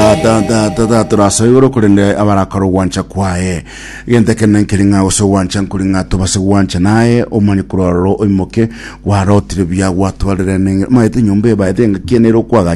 turasa iguru kurinde abarakaro wancha kwae yente kenen kiringa oso wancha kuringa to base wancha nae omani kuraro oimoke warotire bya watwalere maite nyumbe baite ngenero kwaga